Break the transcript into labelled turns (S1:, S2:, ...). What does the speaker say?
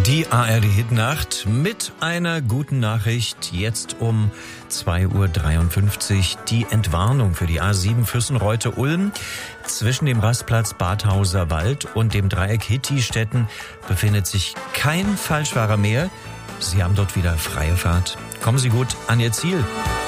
S1: Die ARD-Hitnacht mit einer guten Nachricht. Jetzt um 2:53 Uhr die Entwarnung für die A7 Füssenreute-Ulm. Zwischen dem Rastplatz Badhauser Wald und dem Dreieck Hitti-Stetten befindet sich kein Falschfahrer mehr. Sie haben dort wieder freie Fahrt. Kommen Sie gut an Ihr Ziel.